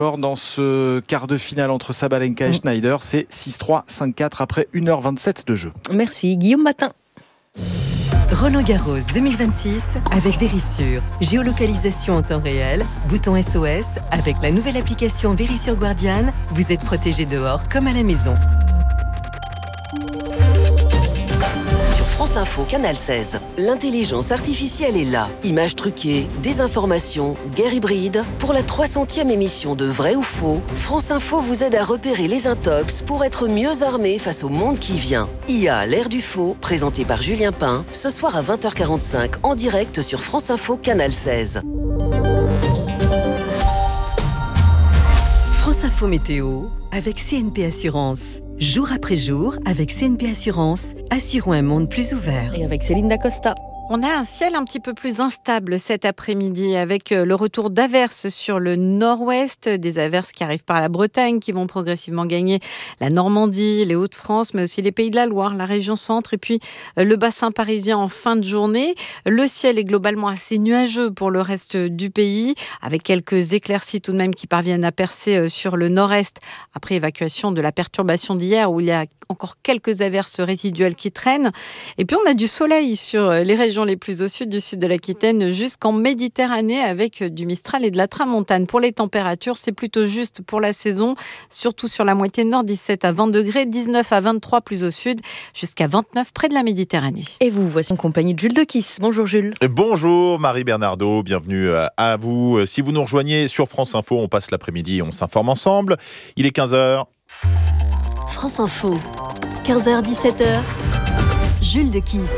Dans ce quart de finale entre Sabalenka et Schneider, c'est 6-3, 5-4 après 1h27 de jeu. Merci Guillaume Matin. Roland-Garros 2026 avec Verisure. Géolocalisation en temps réel, bouton SOS. Avec la nouvelle application Verisure Guardian, vous êtes protégé dehors comme à la maison. Sur France Info, Canal 16, l'intelligence artificielle est là. Images truquées, désinformation, guerre hybride. Pour la 300e émission de Vrai ou Faux, France Info vous aide à repérer les intox pour être mieux armé face au monde qui vient. IA, l'ère du faux, présenté par Julien Pain, ce soir à 20h45 en direct sur France Info, Canal 16. France Info Météo avec CNP Assurance. Jour après jour, avec CNP Assurance, assurons un monde plus ouvert. Et avec Céline Dacosta. On a un ciel un petit peu plus instable cet après-midi avec le retour d'averses sur le nord-ouest, des averses qui arrivent par la Bretagne, qui vont progressivement gagner la Normandie, les Hauts-de-France, mais aussi les Pays de la Loire, la région centre et puis le bassin parisien en fin de journée. Le ciel est globalement assez nuageux pour le reste du pays, avec quelques éclaircies tout de même qui parviennent à percer sur le nord-est après évacuation de la perturbation d'hier où il y a encore quelques averses résiduelles qui traînent. Et puis on a du soleil sur les régions les plus au sud du sud de l'Aquitaine jusqu'en Méditerranée avec du Mistral et de la Tramontane. Pour les températures, c'est plutôt juste pour la saison, surtout sur la moitié nord, 17 à 20 degrés, 19 à 23 plus au sud, jusqu'à 29 près de la Méditerranée. Et vous, voici en compagnie de Jules Dequisse. Bonjour Jules. Bonjour Marie Bernardo, bienvenue à vous. Si vous nous rejoignez sur France Info, on passe l'après-midi et on s'informe ensemble. Il est 15h. France Info, 15h-17h, Jules Dequisse.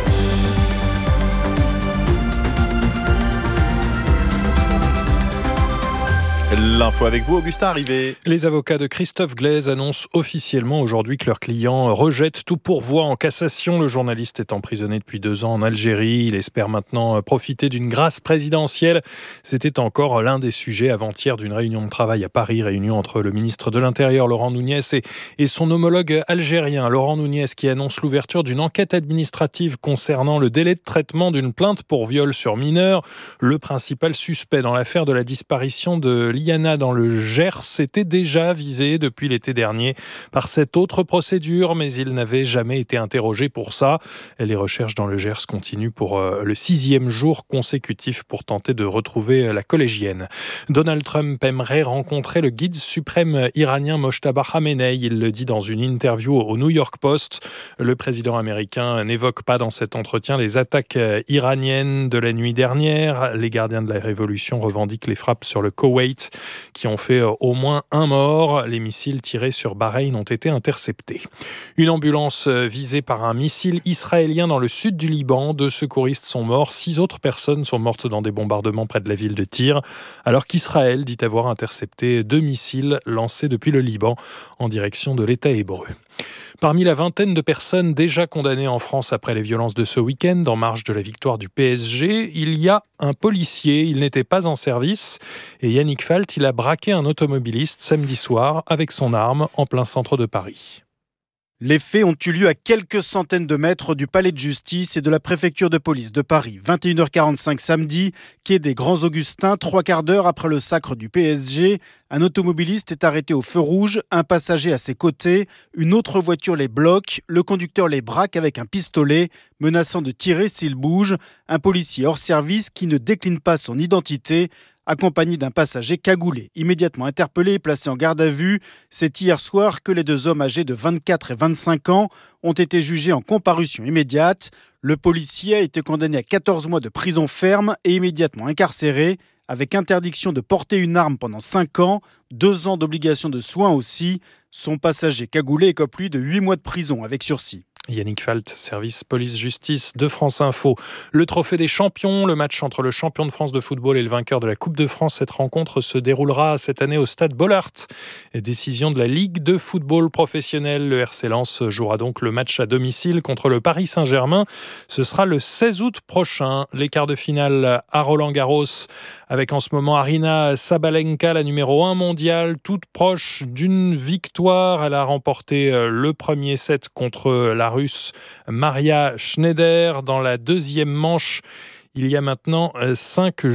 L'info avec vous, Augustin Arrivé. Les avocats de Christophe Glaise annoncent officiellement aujourd'hui que leur client rejette tout pourvoi en cassation. Le journaliste est emprisonné depuis 2 ans en Algérie. Il espère maintenant profiter d'une grâce présidentielle. C'était encore l'un des sujets avant-hier d'une réunion de travail à Paris, réunion entre le ministre de l'Intérieur, Laurent Nunez, et son homologue algérien, Laurent Nunez, qui annonce l'ouverture d'une enquête administrative concernant le délai de traitement d'une plainte pour viol sur mineur. Le principal suspect dans l'affaire de la disparition de Liana dans le Gers était déjà visé depuis l'été dernier par cette autre procédure, mais il n'avait jamais été interrogé pour ça. Les recherches dans le Gers continuent pour le 6e jour consécutif pour tenter de retrouver la collégienne. Donald Trump aimerait rencontrer le guide suprême iranien Mojtaba Khamenei. Il le dit dans une interview au New York Post. Le président américain n'évoque pas dans cet entretien les attaques iraniennes de la nuit dernière. Les gardiens de la révolution revendiquent les frappes sur le Koweït qui ont fait au moins un mort. Les missiles tirés sur Bahreïn ont été interceptés. Une ambulance visée par un missile israélien dans le sud du Liban. 2 secouristes sont morts. 6 autres personnes sont mortes dans des bombardements près de la ville de Tyr, alors qu'Israël dit avoir intercepté 2 missiles lancés depuis le Liban en direction de l'État hébreu. Parmi la vingtaine de personnes déjà condamnées en France après les violences de ce week-end, en marge de la victoire du PSG, il y a un policier. Il n'était pas en service. Et Yannick Falt, il a braqué un automobiliste samedi soir avec son arme en plein centre de Paris. Les faits ont eu lieu à quelques centaines de mètres du palais de justice et de la préfecture de police de Paris. 21h45 samedi, quai des Grands Augustins, 3/4 d'heure après le sacre du PSG. Un automobiliste est arrêté au feu rouge, un passager à ses côtés. Une autre voiture les bloque. Le conducteur les braque avec un pistolet, menaçant de tirer s'il bouge. Un policier hors service qui ne décline pas son identité, accompagné d'un passager cagoulé. Immédiatement interpellé et placé en garde à vue, c'est hier soir que les 2 hommes âgés de 24 et 25 ans ont été jugés en comparution immédiate. Le policier a été condamné à 14 mois de prison ferme et immédiatement incarcéré, avec interdiction de porter une arme pendant 5 ans, 2 ans d'obligation de soins aussi. Son passager cagoulé écope lui de 8 mois de prison avec sursis. Yannick Falt, service police-justice de France Info. Le trophée des champions, le match entre le champion de France de football et le vainqueur de la Coupe de France. Cette rencontre se déroulera cette année au stade Bollaert. Décision de la Ligue de football professionnel. Le RC Lens jouera donc le match à domicile contre le Paris Saint-Germain. Ce sera le 16 août prochain. Les quarts de finale à Roland-Garros avec en ce moment Aryna Sabalenka, la numéro 1 mondiale, toute proche d'une victoire. Elle a remporté le premier set contre la Russe Maria Schneider. Dans la deuxième manche, il y a maintenant 5 jeux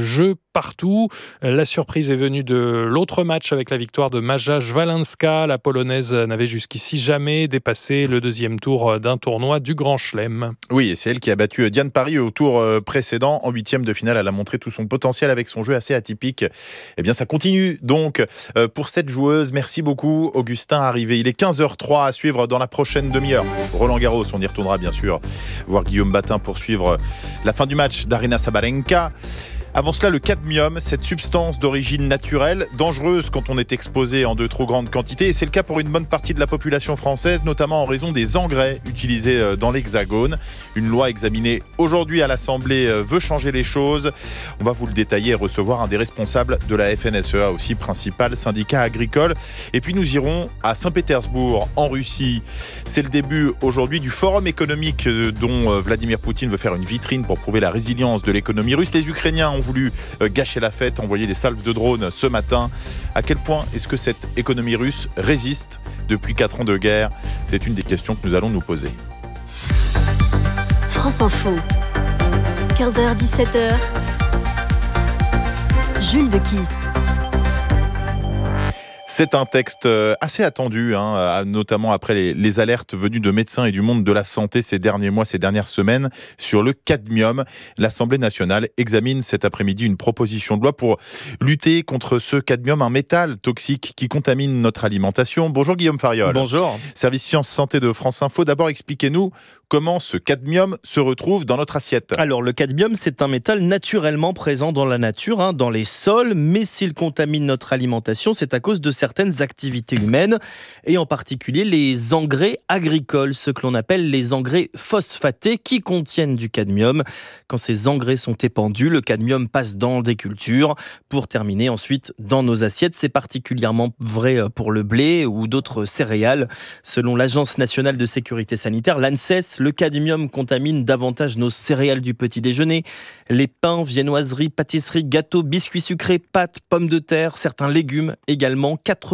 partout. La surprise est venue de l'autre match avec la victoire de Maja Jwalenska. La Polonaise n'avait jusqu'ici jamais dépassé le deuxième tour d'un tournoi du Grand Chelem. Oui, et c'est elle qui a battu Diane Parry au tour précédent. En huitième de finale, elle a montré tout son potentiel avec son jeu assez atypique. Eh bien, ça continue donc pour cette joueuse. Merci beaucoup, Augustin Arrivé. Il est 15h03 à suivre dans la prochaine demi-heure. Roland Garros, on y retournera bien sûr voir Guillaume Batin pour suivre la fin du match d'Aryna Sabalenka. Avant cela, le cadmium, cette substance d'origine naturelle, dangereuse quand on est exposé en de trop grandes quantités. Et c'est le cas pour une bonne partie de la population française, notamment en raison des engrais utilisés dans l'Hexagone. Une loi examinée aujourd'hui à l'Assemblée veut changer les choses. On va vous le détailler et recevoir un des responsables de la FNSEA, aussi principal syndicat agricole. Et puis nous irons à Saint-Pétersbourg, en Russie. C'est le début aujourd'hui du forum économique dont Vladimir Poutine veut faire une vitrine pour prouver la résilience de l'économie russe. Les Ukrainiens ont voulu gâcher la fête, envoyer des salves de drones ce matin. À quel point est-ce que cette économie russe résiste depuis 4 ans de guerre ? C'est une des questions que nous allons nous poser. France Info, 15h-17h, Jules de Kiss. C'est un texte assez attendu, notamment après les alertes venues de médecins et du monde de la santé ces derniers mois, ces dernières semaines, sur le cadmium. L'Assemblée nationale examine cet après-midi une proposition de loi pour lutter contre ce cadmium, un métal toxique qui contamine notre alimentation. Bonjour Guillaume Fariol. Bonjour. Service Sciences Santé de France Info. D'abord, expliquez-nous comment ce cadmium se retrouve dans notre assiette. Alors, le cadmium, c'est un métal naturellement présent dans la nature, dans les sols, mais s'il contamine notre alimentation, c'est à cause de certaines activités humaines, et en particulier les engrais agricoles, ce que l'on appelle les engrais phosphatés, qui contiennent du cadmium. Quand ces engrais sont épandus, le cadmium passe dans des cultures, pour terminer ensuite dans nos assiettes. C'est particulièrement vrai pour le blé ou d'autres céréales. Selon l'Agence nationale de sécurité sanitaire, l'ANSES, le cadmium contamine davantage nos céréales du petit déjeuner, les pains, viennoiseries, pâtisseries, gâteaux, biscuits sucrés, pâtes, pommes de terre, certains légumes également.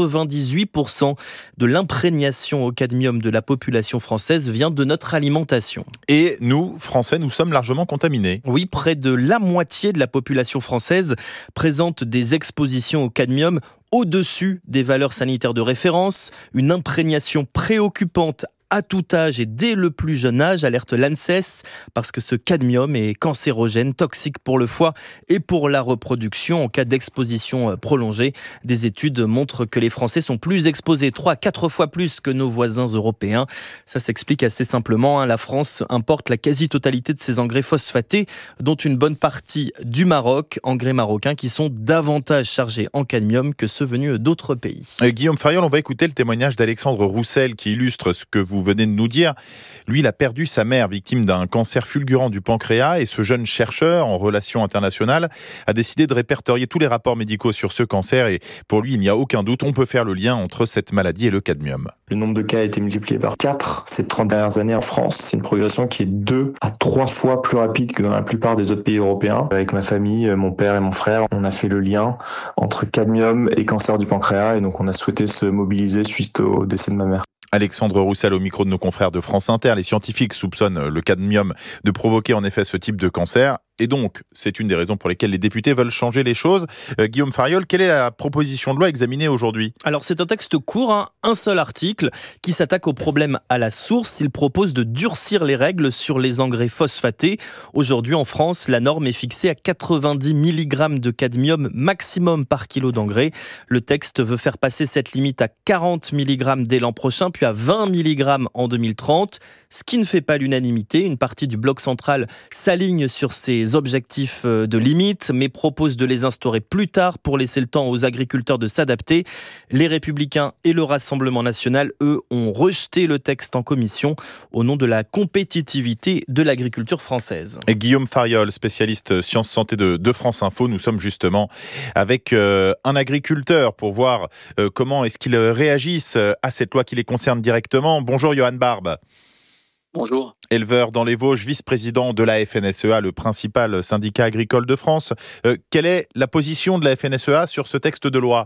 98% de l'imprégnation au cadmium de la population française vient de notre alimentation. Et nous, Français, nous sommes largement contaminés. Oui, près de la moitié de la population française présente des expositions au cadmium au-dessus des valeurs sanitaires de référence, une imprégnation préoccupante à tout âge et dès le plus jeune âge, alerte l'ANSES, parce que ce cadmium est cancérogène, toxique pour le foie et pour la reproduction en cas d'exposition prolongée. Des études montrent que les Français sont plus exposés, 3 à 4 fois plus que nos voisins européens. Ça s'explique assez simplement. La France importe la quasi-totalité de ces engrais phosphatés, dont une bonne partie du Maroc, engrais marocains qui sont davantage chargés en cadmium que ceux venus d'autres pays. Guillaume Fariol, on va écouter le témoignage d'Alexandre Roussel qui illustre ce que vous venez de nous dire. Lui, il a perdu sa mère, victime d'un cancer fulgurant du pancréas, et ce jeune chercheur en relations internationales a décidé de répertorier tous les rapports médicaux sur ce cancer, et pour lui, il n'y a aucun doute, on peut faire le lien entre cette maladie et le cadmium. Le nombre de cas a été multiplié par 4 ces 30 dernières années en France. C'est une progression qui est 2 à 3 fois plus rapide que dans la plupart des autres pays européens. Avec ma famille, mon père et mon frère, on a fait le lien entre cadmium et cancer du pancréas, et donc on a souhaité se mobiliser suite au décès de ma mère. Alexandre Roussel au micro de nos confrères de France Inter. Les scientifiques soupçonnent le cadmium de provoquer en effet ce type de cancer. Et donc, c'est une des raisons pour lesquelles les députés veulent changer les choses. Guillaume Fariol, quelle est la proposition de loi examinée aujourd'hui ? Alors, c'est un texte court, un seul article, qui s'attaque au problème à la source. Il propose de durcir les règles sur les engrais phosphatés. Aujourd'hui, en France, la norme est fixée à 90 mg de cadmium maximum par kilo d'engrais. Le texte veut faire passer cette limite à 40 mg dès l'an prochain, puis à 20 mg en 2030, ce qui ne fait pas l'unanimité. Une partie du bloc central s'aligne sur ces objectifs de limite, mais propose de les instaurer plus tard pour laisser le temps aux agriculteurs de s'adapter. Les Républicains et le Rassemblement national, eux, ont rejeté le texte en commission au nom de la compétitivité de l'agriculture française. Et Guillaume Fariol, spécialiste sciences santé de France Info, nous sommes justement avec un agriculteur pour voir comment est-ce qu'ils réagissent à cette loi qui les concerne directement. Bonjour Johan Barbe. Bonjour. Éleveur dans les Vosges, vice-président de la FNSEA, le principal syndicat agricole de France. Quelle est la position de la FNSEA sur ce texte de loi ?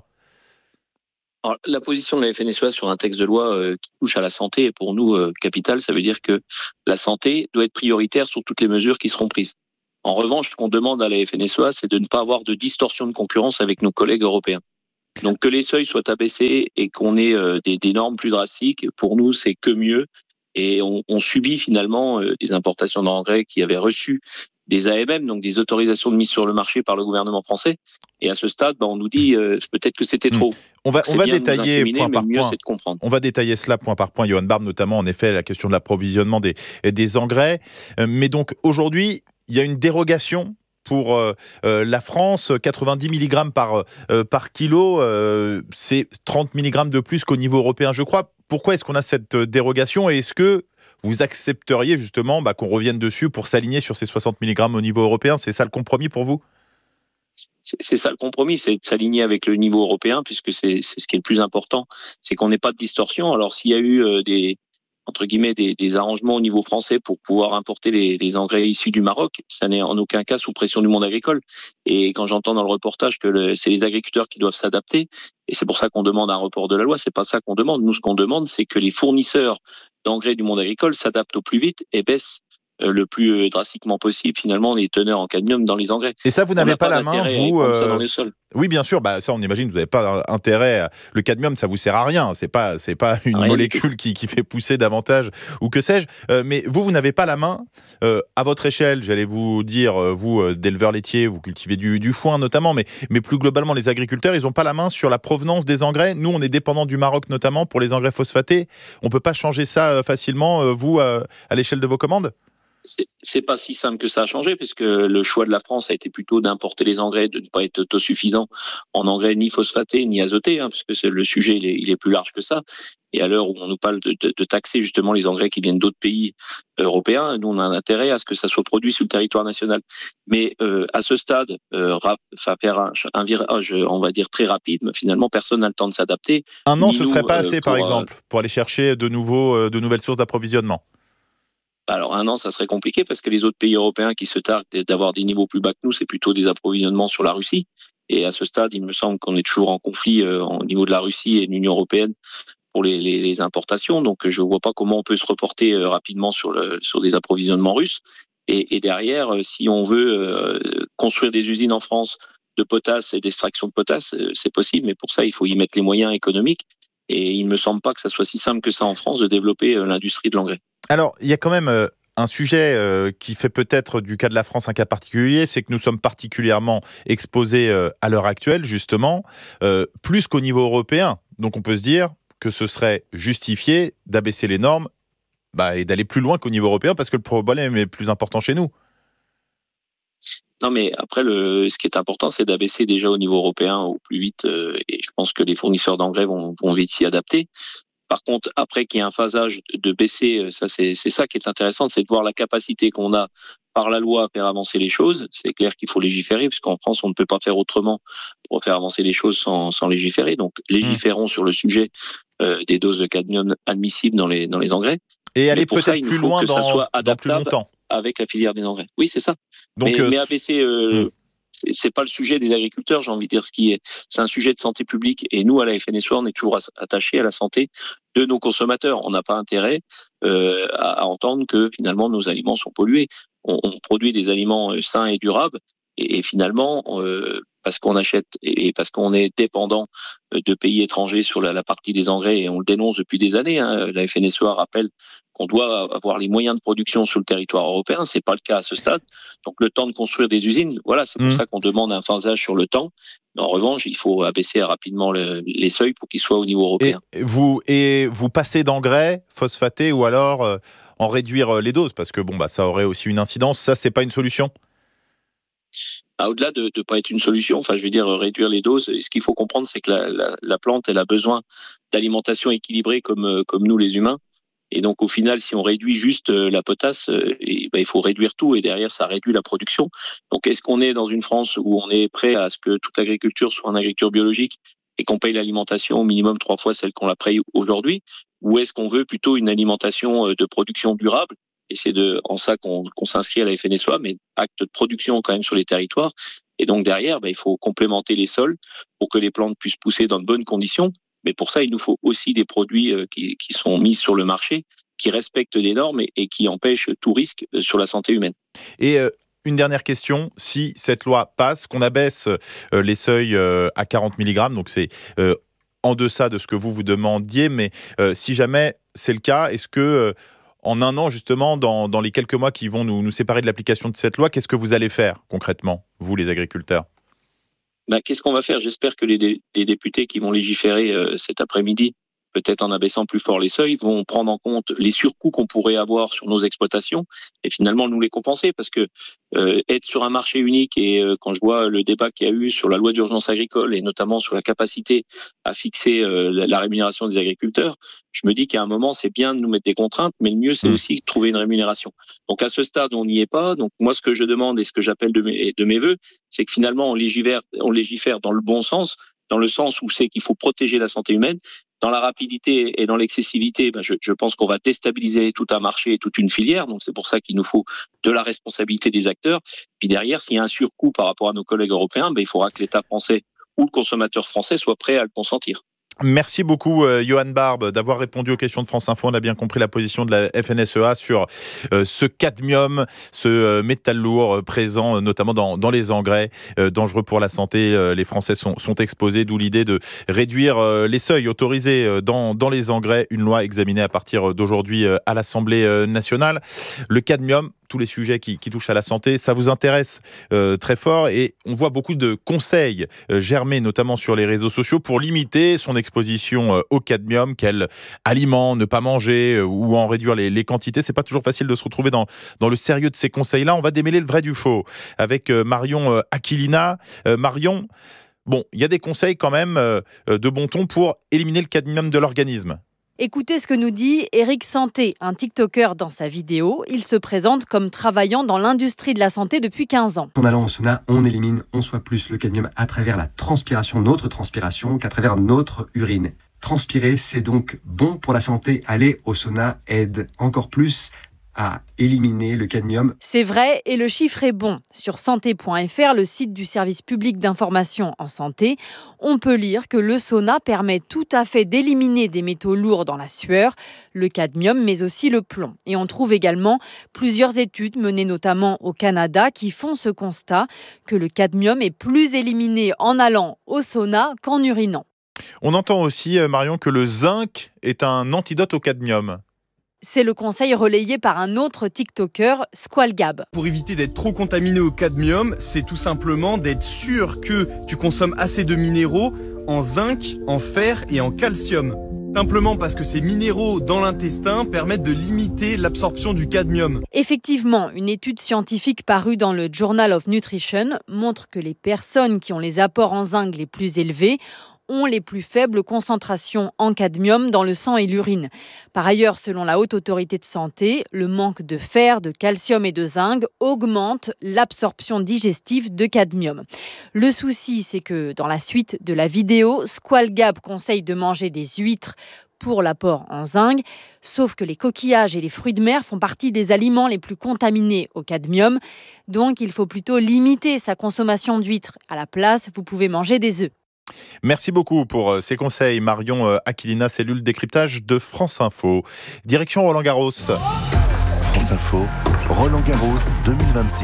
Alors, la position de la FNSEA sur un texte de loi qui touche à la santé est pour nous capitale. Ça veut dire que la santé doit être prioritaire sur toutes les mesures qui seront prises. En revanche, ce qu'on demande à la FNSEA, c'est de ne pas avoir de distorsion de concurrence avec nos collègues européens. Donc que les seuils soient abaissés et qu'on ait des normes plus drastiques, pour nous, c'est que mieux. Et on subit finalement des importations d'engrais qui avaient reçu des AMM, donc des autorisations de mise sur le marché par le gouvernement français. Et à ce stade, on nous dit peut-être que c'était trop. On va détailler point par point. On va détailler cela point par point, Johan Barbe, notamment en effet la question de l'approvisionnement des engrais. Mais donc aujourd'hui, il y a une dérogation pour la France, 90 mg par kilo, c'est 30 mg de plus qu'au niveau européen, je crois. Pourquoi est-ce qu'on a cette dérogation et est-ce que vous accepteriez justement qu'on revienne dessus pour s'aligner sur ces 60 mg au niveau européen? C'est ça le compromis pour vous? C'est ça le compromis, c'est de s'aligner avec le niveau européen, puisque c'est ce qui est le plus important, c'est qu'on n'ait pas de distorsion. Alors s'il y a eu des arrangements au niveau français pour pouvoir importer les engrais issus du Maroc, ça n'est en aucun cas sous pression du monde agricole. Et quand j'entends dans le reportage que c'est les agriculteurs qui doivent s'adapter, et c'est pour ça qu'on demande un report de la loi, c'est pas ça qu'on demande. Nous, ce qu'on demande, c'est que les fournisseurs d'engrais du monde agricole s'adaptent au plus vite et baissent le plus drastiquement possible, finalement, les teneurs en cadmium dans les engrais. Et ça, vous n'avez pas la main, vous ça dans les sols. Oui, bien sûr, ça, on imagine, vous n'avez pas intérêt. Le cadmium, ça vous sert à rien. C'est pas une molécule qui fait pousser davantage, ou que sais-je. Mais vous n'avez pas la main à votre échelle. J'allais vous dire, vous, d'éleveurs laitiers, vous cultivez du foin notamment, mais plus globalement, les agriculteurs, ils n'ont pas la main sur la provenance des engrais. Nous, on est dépendant du Maroc notamment pour les engrais phosphatés. On peut pas changer ça facilement, vous, à l'échelle de vos commandes? C'est pas si simple que ça a changé, puisque le choix de la France a été plutôt d'importer les engrais, de ne pas être autosuffisant en engrais ni phosphatés ni azotés, puisque le sujet il est plus large que ça. Et à l'heure où on nous parle de taxer justement les engrais qui viennent d'autres pays européens, nous on a un intérêt à ce que ça soit produit sur le territoire national. Mais à ce stade, faire un virage, on va dire très rapide, mais finalement personne n'a le temps de s'adapter. Un an, ce serait pas assez, par exemple, pour aller chercher de nouvelles sources d'approvisionnement? Alors un an, ça serait compliqué parce que les autres pays européens qui se targuent d'avoir des niveaux plus bas que nous, c'est plutôt des approvisionnements sur la Russie. Et à ce stade, il me semble qu'on est toujours en conflit au niveau de la Russie et de l'Union européenne pour les importations. Donc je ne vois pas comment on peut se reporter rapidement sur des approvisionnements russes. Et derrière, si on veut construire des usines en France de potasse et d'extraction de potasse, c'est possible, mais pour ça, il faut y mettre les moyens économiques. Et il ne me semble pas que ça soit si simple que ça en France de développer l'industrie de l'engrais. Alors, il y a quand même un sujet qui fait peut-être du cas de la France un cas particulier, c'est que nous sommes particulièrement exposés à l'heure actuelle, justement, plus qu'au niveau européen. Donc on peut se dire que ce serait justifié d'abaisser les normes et d'aller plus loin qu'au niveau européen, parce que le problème est plus important chez nous. Non, mais après, ce qui est important, c'est d'abaisser déjà au niveau européen au plus vite. Et je pense que les fournisseurs d'engrais vont vite s'y adapter. Par contre, après qu'il y ait un phasage de baisser, c'est ça qui est intéressant, c'est de voir la capacité qu'on a par la loi à faire avancer les choses. C'est clair qu'il faut légiférer, puisqu'en France, on ne peut pas faire autrement pour faire avancer les choses sans légiférer. Donc, légiférons sur le sujet des doses de cadmium admissibles dans les engrais. Et aller peut-être plus loin dans plus longtemps. Avec la filière des engrais. Oui, c'est ça. Donc, mais abaisser, c'est pas le sujet des agriculteurs, j'ai envie de dire. C'est un sujet de santé publique. Et nous, à la FNSEA, on est toujours attachés à la santé de nos consommateurs. On n'a pas intérêt à entendre que finalement nos aliments sont pollués. On produit des aliments sains et durables. Et finalement, parce qu'on achète et parce qu'on est dépendant de pays étrangers sur la partie des engrais, et on le dénonce depuis des années, la FNSEA rappelle qu'on doit avoir les moyens de production sur le territoire européen. C'est pas le cas à ce stade. Donc le temps de construire des usines, voilà, c'est pour ça qu'on demande un phasage sur le temps. Mais en revanche, il faut abaisser rapidement les seuils pour qu'ils soient au niveau européen. Et vous passez d'engrais phosphatés ou alors en réduire les doses, parce que ça aurait aussi une incidence. Ça, c'est pas une solution? Au-delà de ne pas être une solution, réduire les doses, ce qu'il faut comprendre, c'est que la plante, elle a besoin d'alimentation équilibrée comme nous les humains. Et donc au final, si on réduit juste la potasse, il faut réduire tout, et derrière ça réduit la production. Donc est-ce qu'on est dans une France où on est prêt à ce que toute l'agriculture soit en agriculture biologique et qu'on paye l'alimentation au minimum 3 fois celle qu'on la paye aujourd'hui, ou est-ce qu'on veut plutôt une alimentation de production durable? Et c'est en ça qu'on s'inscrit à la FNSEA, mais acte de production quand même sur les territoires. Et donc derrière, il faut complémenter les sols pour que les plantes puissent pousser dans de bonnes conditions. Mais pour ça, il nous faut aussi des produits qui sont mis sur le marché, qui respectent les normes et qui empêchent tout risque sur la santé humaine. Et Une dernière question, si cette loi passe, qu'on abaisse les seuils à 40 mg, donc c'est en deçà de ce que vous demandiez, mais si jamais c'est le cas, est-ce que en un an, justement, dans les quelques mois qui vont nous séparer de l'application de cette loi, qu'est-ce que vous allez faire concrètement, vous les agriculteurs ? Qu'est-ce qu'on va faire ? J'espère que les députés qui vont légiférer cet après-midi, peut-être en abaissant plus fort les seuils, vont prendre en compte les surcoûts qu'on pourrait avoir sur nos exploitations et finalement nous les compenser, parce que être sur un marché unique, et quand je vois le débat qu'il y a eu sur la loi d'urgence agricole et notamment sur la capacité à fixer la rémunération des agriculteurs, je me dis qu'à un moment c'est bien de nous mettre des contraintes, mais le mieux c'est aussi de trouver une rémunération. Donc à ce stade on n'y est pas. Donc moi ce que je demande et ce que j'appelle de mes vœux, c'est que finalement on légifère dans le bon sens, dans le sens où c'est qu'il faut protéger la santé humaine. Dans la rapidité et dans l'excessivité, je pense qu'on va déstabiliser tout un marché et toute une filière. Donc c'est pour ça qu'il nous faut de la responsabilité des acteurs. Puis derrière, s'il y a un surcoût par rapport à nos collègues européens, il faudra que l'État français ou le consommateur français soit prêt à le consentir. Merci beaucoup, Johan Barbe, d'avoir répondu aux questions de France Info. On a bien compris la position de la FNSEA sur ce cadmium, ce métal lourd présent notamment dans les engrais, dangereux pour la santé. Les Français sont exposés, d'où l'idée de réduire les seuils autorisés dans les engrais. Une loi examinée à partir d'aujourd'hui à l'Assemblée nationale. Le cadmium, tous les sujets qui touchent à la santé, ça vous intéresse très fort, et on voit beaucoup de conseils germer, notamment sur les réseaux sociaux, pour limiter son exposition au cadmium. Quel aliment ne pas manger ou en réduire les quantités. C'est pas toujours facile de se retrouver dans le sérieux de ces conseils-là. On va démêler le vrai du faux avec Marion Aquilina. Marion, il y a des conseils quand même de bon ton pour éliminer le cadmium de l'organisme. Écoutez ce que nous dit Eric Santé, un TikToker dans sa vidéo. Il se présente comme travaillant dans l'industrie de la santé depuis 15 ans. En allant au sauna, on élimine 11 fois plus le cadmium à travers la transpiration, notre transpiration, qu'à travers notre urine. Transpirer, c'est donc bon pour la santé. Aller au sauna aide encore plus à éliminer le cadmium. C'est vrai, et le chiffre est bon. Sur santé.fr, le site du service public d'information en santé, on peut lire que le sauna permet tout à fait d'éliminer des métaux lourds dans la sueur, le cadmium, mais aussi le plomb. Et on trouve également plusieurs études menées notamment au Canada qui font ce constat, que le cadmium est plus éliminé en allant au sauna qu'en urinant. On entend aussi, Marion, que le zinc est un antidote au cadmium. C'est le conseil relayé par un autre TikToker, Squalgab. Pour éviter d'être trop contaminé au cadmium, c'est tout simplement d'être sûr que tu consommes assez de minéraux en zinc, en fer et en calcium. Simplement parce que ces minéraux dans l'intestin permettent de limiter l'absorption du cadmium. Effectivement, une étude scientifique parue dans le Journal of Nutrition montre que les personnes qui ont les apports en zinc les plus élevés ont les plus faibles concentrations en cadmium dans le sang et l'urine. Par ailleurs, selon la Haute Autorité de Santé, le manque de fer, de calcium et de zinc augmente l'absorption digestive de cadmium. Le souci, c'est que dans la suite de la vidéo, Squalgab conseille de manger des huîtres pour l'apport en zinc, sauf que les coquillages et les fruits de mer font partie des aliments les plus contaminés au cadmium. Donc, il faut plutôt limiter sa consommation d'huîtres. À la place, vous pouvez manger des œufs. Merci beaucoup pour ces conseils, Marion Aquilina, cellule décryptage de France Info. Direction Roland-Garros. France Info, Roland-Garros 2026.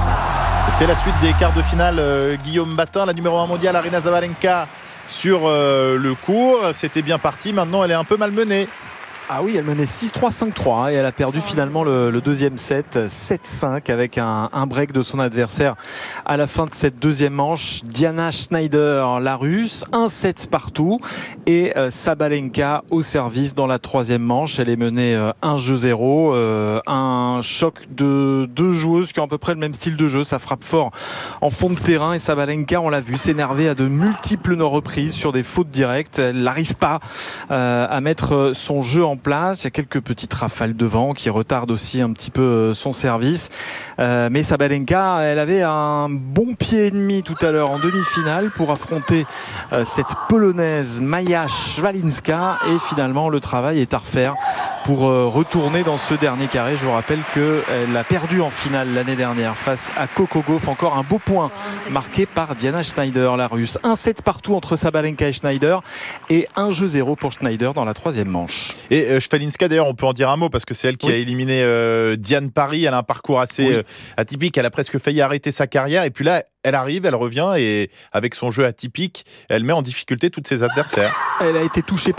C'est la suite des quarts de finale. Guillaume Batin, la numéro 1 mondiale, Aryna Sabalenka sur le court. C'était bien parti, maintenant elle est un peu malmenée. Ah oui, elle menait 6-3, 5-3 et elle a perdu finalement le deuxième set, 7-5 avec un break de son adversaire à la fin de cette deuxième manche. Diana Schneider, la russe, 1-7 partout et Sabalenka au service dans la troisième manche. Elle est menée 1-0, un choc de deux joueuses qui ont à peu près le même style de jeu. Ça frappe fort en fond de terrain et Sabalenka, on l'a vu, s'énerver à de multiples reprises sur des fautes directes. Elle n'arrive pas à mettre son jeu en place. Il y a quelques petites rafales de vent qui retardent aussi un petit peu son service. Mais Sabalenka, elle avait un bon pied et demi tout à l'heure en demi-finale pour affronter cette Polonaise Maja Szwalinska. Et finalement, le travail est à refaire pour retourner dans ce dernier carré. Je vous rappelle qu'elle a perdu en finale l'année dernière face à Coco Gauff. Encore un beau point marqué par Diana Schneider, la Russe. 1-7 partout entre Sabalenka et Schneider et 1-0 pour Schneider dans la troisième manche. Et Szfalinska, d'ailleurs, on peut en dire un mot parce que c'est elle qui a éliminé Diane Parry. Elle a un parcours assez atypique. Elle a presque failli arrêter sa carrière. Et puis là, elle arrive, elle revient et avec son jeu atypique, elle met en difficulté tous ses adversaires. Elle a été touchée par